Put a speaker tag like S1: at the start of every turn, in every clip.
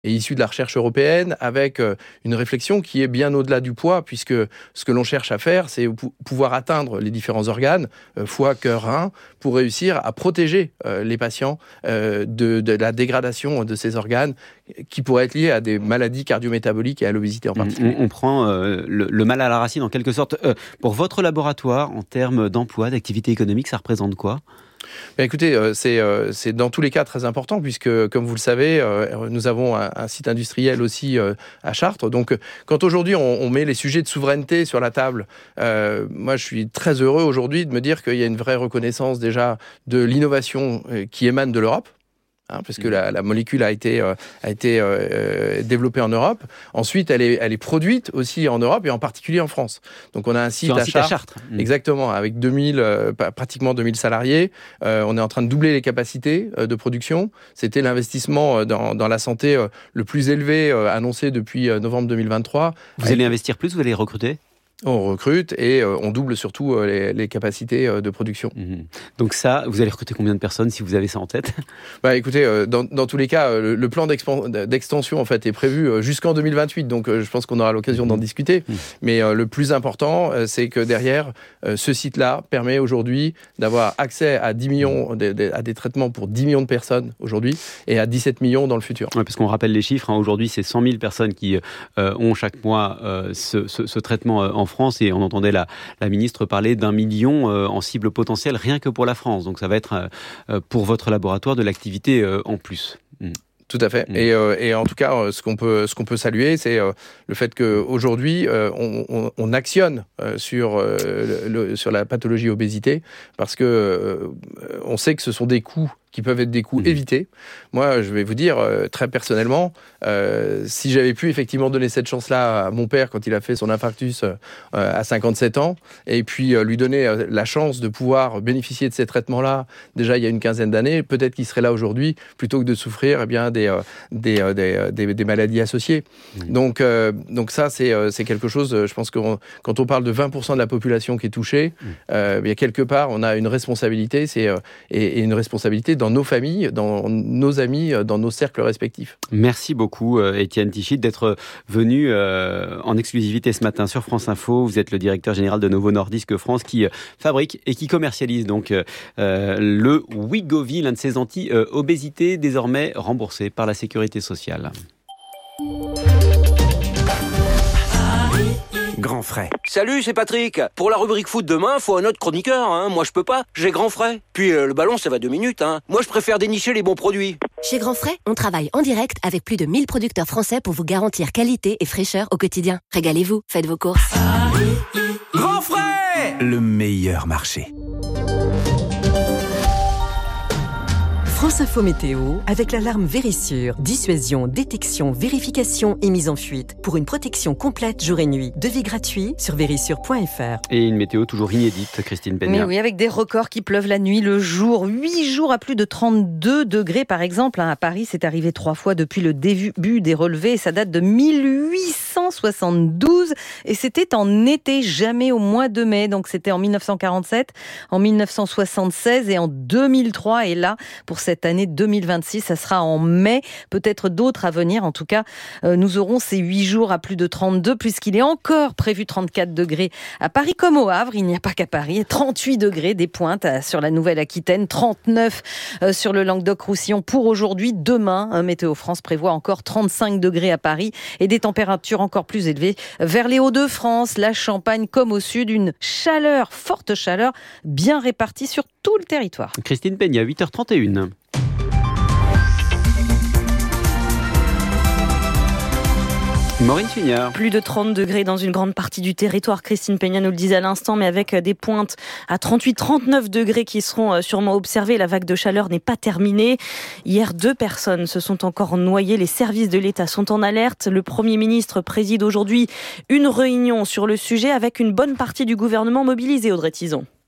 S1: est issu de la recherche européenne avec une réflexion qui est bien au-delà du poids, puisque ce que l'on cherche à faire, c'est pouvoir atteindre les différents organes, foie, cœur, rein, pour réussir à protéger les patients de la dégradation de ces organes qui pourraient être liés à des maladies cardiométaboliques et à l'obésité en particulier.
S2: On prend le mal à la racine en quelque sorte. Pour votre laboratoire, en termes d'emploi, d'activité économique, ça représente quoi ?
S1: Écoutez, c'est dans tous les cas très important puisque, comme vous le savez, nous avons un site industriel aussi à Chartres. Donc, quand aujourd'hui on met les sujets de souveraineté sur la table, moi je suis très heureux aujourd'hui de me dire qu'il y a une vraie reconnaissance déjà de l'innovation qui émane de l'Europe. Parce que la molécule a été développée en Europe. Ensuite, elle est produite aussi en Europe et en particulier en France. Donc, on a un site à Chartres. Exactement, avec pratiquement 2000 salariés. On est en train de doubler les capacités de production. C'était l'investissement dans la santé le plus élevé annoncé depuis novembre 2023.
S2: Vous allez investir plus, vous allez recruter ?
S1: On recrute et on double surtout les capacités de production.
S2: Donc ça, vous allez recruter combien de personnes si vous avez ça en tête ?
S1: Écoutez, dans tous les cas, le plan d'extension en fait est prévu jusqu'en 2028. Donc je pense qu'on aura l'occasion d'en discuter. Mais le plus important, c'est que derrière, ce site-là permet aujourd'hui d'avoir accès à 10 millions, à des traitements pour 10 millions de personnes aujourd'hui et à 17 millions dans le futur.
S2: Ouais, parce qu'on rappelle les chiffres, aujourd'hui c'est 100 000 personnes qui ont chaque mois ce traitement en France, et on entendait la ministre parler d'1 million en cible potentielle rien que pour la France. Donc ça va être pour votre laboratoire de l'activité en plus.
S1: Tout à fait. Et en tout cas, ce qu'on peut saluer, c'est le fait qu'aujourd'hui, on actionne sur la pathologie obésité, parce que on sait que ce sont des coûts qui peuvent être des coûts évités. Moi, je vais vous dire, très personnellement, si j'avais pu effectivement donner cette chance-là à mon père quand il a fait son infarctus à 57 ans, et puis lui donner la chance de pouvoir bénéficier de ces traitements-là, déjà il y a une quinzaine d'années, peut-être qu'il serait là aujourd'hui, plutôt que de souffrir des maladies associées. Donc ça, c'est quelque chose, je pense que quand on parle de 20% de la population qui est touchée, quelque part, on a une responsabilité, et une responsabilité dans nos familles, dans nos amis, dans nos cercles respectifs.
S2: Merci beaucoup Étienne Tichy d'être venu en exclusivité ce matin sur France Info. Vous êtes le directeur général de Novo Nordisk France qui fabrique et qui commercialise donc le Wegovy, l'un de ces anti-obésité désormais remboursé par la Sécurité sociale.
S3: Grand frais.
S4: Salut, c'est Patrick. Pour la rubrique foot demain, faut un autre chroniqueur. Moi, je peux pas. J'ai Grand frais. Puis le ballon, ça va 2 minutes. Moi, je préfère dénicher les bons produits.
S5: Chez Grand frais, on travaille en direct avec plus de 1000 producteurs français pour vous garantir qualité et fraîcheur au quotidien. Régalez-vous, faites vos courses.
S4: Grand frais,
S3: le meilleur marché.
S6: France Info Météo, avec l'alarme Vérissure. Dissuasion, détection, vérification et mise en fuite. Pour une protection complète jour et nuit. Devis gratuit sur vérissure.fr.
S2: Et une météo toujours inédite, Christine Peña.
S7: Mais oui, avec des records qui pleuvent la nuit, le jour. 8 jours à plus de 32 degrés, par exemple. À Paris, c'est arrivé 3 fois depuis le début des relevés. Ça date de 1872. Et c'était en été, jamais au mois de mai. Donc c'était en 1947, en 1976 et en 2003. Et là, pour cette année 2026, ça sera en mai, peut-être d'autres à venir. En tout cas, nous aurons ces 8 jours à plus de 32, puisqu'il est encore prévu 34 degrés à Paris comme au Havre. Il n'y a pas qu'à Paris. 38 degrés des pointes sur la Nouvelle-Aquitaine, 39 sur le Languedoc-Roussillon pour aujourd'hui. Demain, Météo France prévoit encore 35 degrés à Paris et des températures encore plus élevées vers les Hauts-de-France, la Champagne comme au sud. Une chaleur, forte chaleur, bien répartie sur tout le territoire.
S2: Christine Peña, 8h31. Maureen Fignard.
S8: Plus de 30 degrés dans une grande partie du territoire. Christine Peña nous le disait à l'instant, mais avec des pointes à 38-39 degrés qui seront sûrement observées. La vague de chaleur n'est pas terminée. Hier, 2 personnes se sont encore noyées. Les services de l'État sont en alerte. Le Premier ministre préside aujourd'hui une réunion sur le sujet avec une bonne partie du gouvernement mobilisé, Audrey Tizon.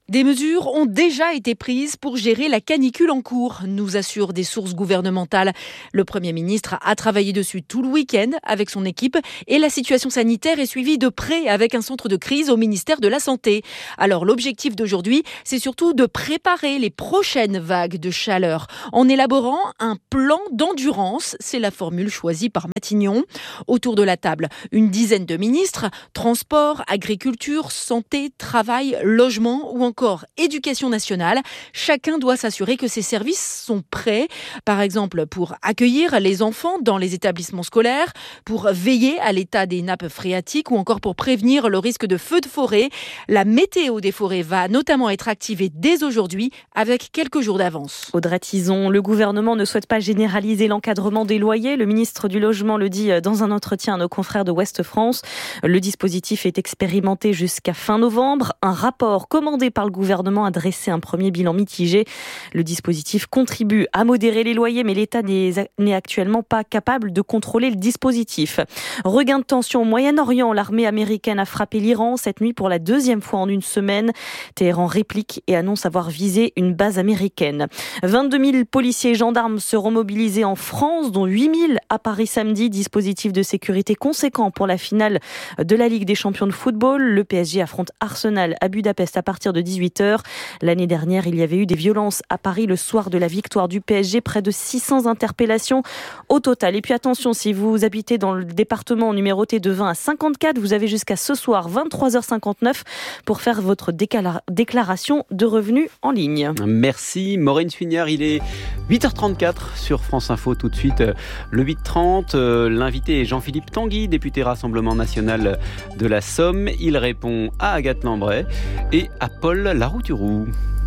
S3: Des mesures ont déjà été prises pour gérer la canicule en cours, nous assurent des sources gouvernementales. Le Premier ministre a travaillé dessus tout le week-end avec son équipe et la situation sanitaire est suivie de près avec un centre de crise au ministère de la Santé. Alors l'objectif d'aujourd'hui, c'est surtout de préparer les prochaines vagues de chaleur en élaborant un plan d'endurance. C'est la formule choisie par Matignon. Autour de la table, une dizaine de ministres, transport, agriculture, santé, travail, logement ou encore éducation nationale. Chacun doit s'assurer que ces services sont prêts, par exemple pour accueillir les enfants dans les établissements scolaires, pour veiller à l'état des nappes phréatiques ou encore pour prévenir le risque de feux de forêt. La météo des forêts va notamment être activée dès aujourd'hui avec quelques jours d'avance.
S8: Audrey Tizon, le gouvernement ne souhaite pas généraliser l'encadrement des loyers. Le ministre du Logement le dit dans un entretien à nos confrères de Ouest France. Le dispositif est expérimenté jusqu'à fin novembre. Un rapport commandé par le gouvernement a dressé un premier bilan mitigé. Le dispositif contribue à modérer les loyers, mais l'État n'est actuellement pas capable de contrôler le dispositif. Regain de tension au Moyen-Orient. L'armée américaine a frappé l'Iran cette nuit pour la deuxième fois en une semaine. Téhéran réplique et annonce avoir visé une base américaine. 22 000 policiers et gendarmes seront mobilisés en France, dont 8 000 à Paris samedi. Dispositif de sécurité conséquent pour la finale de la Ligue des champions de football. Le PSG affronte Arsenal à Budapest à partir de 18h. L'année dernière, il y avait eu des violences à Paris le soir de la victoire du PSG, près de 600 interpellations au total. Et puis attention, si vous habitez dans le département numéroté de 20 à 54, vous avez jusqu'à ce soir 23h59 pour faire votre déclaration de revenus en ligne.
S2: Merci Maureen Suignard, il est 8h34 sur France Info. Tout de suite le 8h30, l'invité est Jean-Philippe Tanguy, député Rassemblement National de la Somme. Il répond à Agathe Lambray et à Paul Larouturou.